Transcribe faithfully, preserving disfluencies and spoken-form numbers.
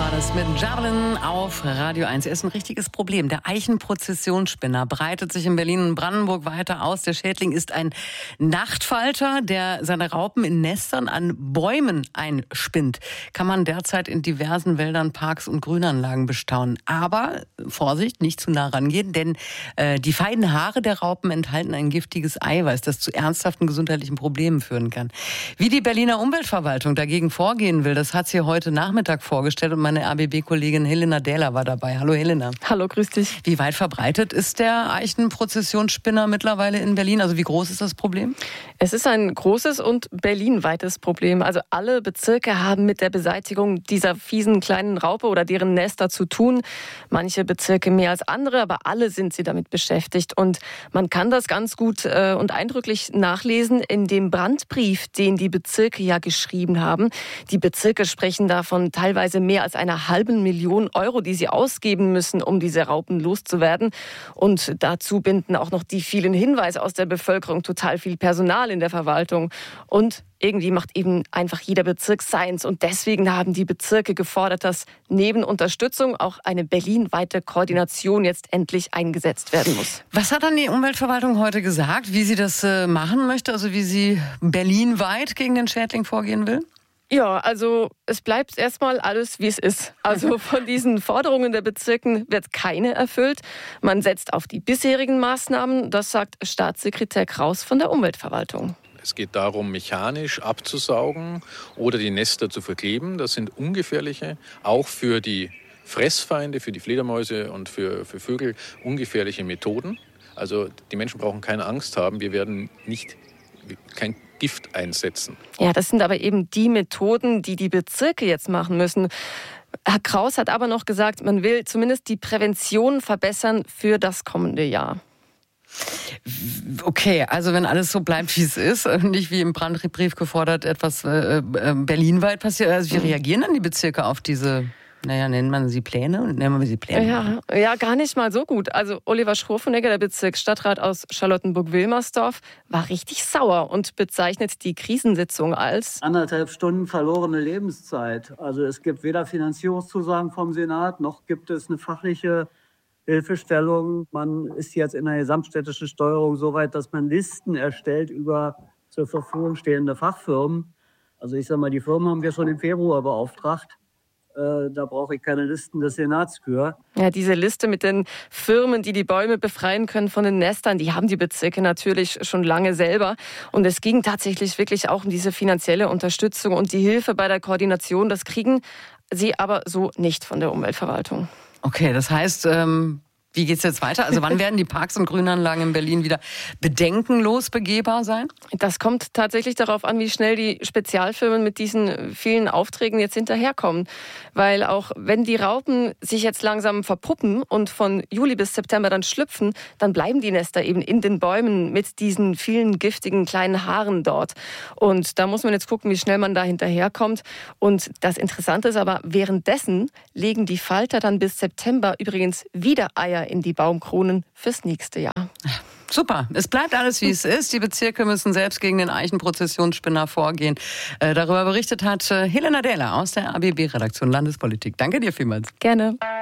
war das mit Javelin auf Radio eins. Er ist ein richtiges Problem. Der Eichenprozessionsspinner breitet sich in Berlin und Brandenburg weiter aus. Der Schädling ist ein Nachtfalter, der seine Raupen in Nestern an Bäumen einspinnt. Kann man derzeit in diversen Wäldern, Parks und Grünanlagen bestaunen. Aber Vorsicht, nicht zu nah rangehen, denn äh, die feinen Haare der Raupen enthalten ein giftiges Eiweiß, das zu ernsthaften gesundheitlichen Problemen führen kann. Wie die Berliner Umweltverwaltung dagegen vorgehen will, das hat sie heute Nachmittag vorgestellt und meine A B B-Kollegin Helena Dähler war dabei. Hallo Helena. Hallo, grüß dich. Wie weit verbreitet ist der Eichenprozessionsspinner mittlerweile in Berlin? Also wie groß ist das Problem? Es ist ein großes und berlinweites Problem. Also alle Bezirke haben mit der Beseitigung dieser fiesen kleinen Raupe oder deren Nester zu tun. Manche Bezirke mehr als andere, aber alle sind sie damit beschäftigt. Und man kann das ganz gut äh, und eindrücklich nachlesen in dem Brandbrief, den die Bezirke ja geschrieben haben. Die Bezirke sprechen davon teilweise mehr als einer halben Million Euro, die sie ausgeben müssen, um diese Raupen loszuwerden. Und dazu binden auch noch die vielen Hinweise aus der Bevölkerung total viel Personal in der Verwaltung. Und irgendwie macht eben einfach jeder Bezirk seins. Und deswegen haben die Bezirke gefordert, dass neben Unterstützung auch eine berlinweite Koordination jetzt endlich eingesetzt werden muss. Was hat dann die Umweltverwaltung heute gesagt, wie sie das äh, machen möchte, also wie sie berlinweit gegen den Schädling vorgehen will? Ja, also es bleibt erstmal alles, wie es ist. Also von diesen Forderungen der Bezirken wird keine erfüllt. Man setzt auf die bisherigen Maßnahmen, das sagt Staatssekretär Kraus von der Umweltverwaltung. Es geht darum, mechanisch abzusaugen oder die Nester zu verkleben. Das sind ungefährliche, auch für die Fressfeinde, für die Fledermäuse und für, für Vögel ungefährliche Methoden. Also die Menschen brauchen keine Angst haben, wir werden nicht, kein Gift einsetzen. Ja, das sind aber eben die Methoden, die die Bezirke jetzt machen müssen. Herr Kraus hat aber noch gesagt, man will zumindest die Prävention verbessern für das kommende Jahr. Okay, also wenn alles so bleibt, wie es ist, nicht wie im Brandbrief gefordert, etwas äh, berlinweit passiert, also wie reagieren dann die Bezirke auf diese, naja, nennt man sie Pläne? Nennen wir sie Pläne? Ja, ja, gar nicht mal so gut. Also Oliver Schroffenegger, der Bezirksstadtrat aus Charlottenburg-Wilmersdorf, war richtig sauer und bezeichnet die Krisensitzung als anderthalb Stunden verlorene Lebenszeit. Also es gibt weder Finanzierungszusagen vom Senat, noch gibt es eine fachliche Hilfestellung. Man ist jetzt in der gesamtstädtischen Steuerung so weit, dass man Listen erstellt über zur Verfügung stehende Fachfirmen. Also ich sage mal, die Firmen haben wir schon im Februar beauftragt. Äh, da brauche ich keine Listen des Senats für. Ja, diese Liste mit den Firmen, die die Bäume befreien können von den Nestern, die haben die Bezirke natürlich schon lange selber. Und es ging tatsächlich wirklich auch um diese finanzielle Unterstützung und die Hilfe bei der Koordination. Das kriegen sie aber so nicht von der Umweltverwaltung. Okay, das heißt, ähm, wie geht's jetzt weiter? Also wann werden die Parks und Grünanlagen in Berlin wieder bedenkenlos begehbar sein? Das kommt tatsächlich darauf an, wie schnell die Spezialfirmen mit diesen vielen Aufträgen jetzt hinterherkommen. Weil auch wenn die Raupen sich jetzt langsam verpuppen und von Juli bis September dann schlüpfen, dann bleiben die Nester eben in den Bäumen mit diesen vielen giftigen kleinen Haaren dort. Und da muss man jetzt gucken, wie schnell man da hinterherkommt. Und das Interessante ist aber, währenddessen legen die Falter dann bis September übrigens wieder Eier in die Baumkronen fürs nächste Jahr. Super, es bleibt alles, wie es ist. Die Bezirke müssen selbst gegen den Eichenprozessionsspinner vorgehen. Äh, darüber berichtet hat äh, Helena Dähler aus der A B B-Redaktion Landespolitik. Danke dir vielmals. Gerne.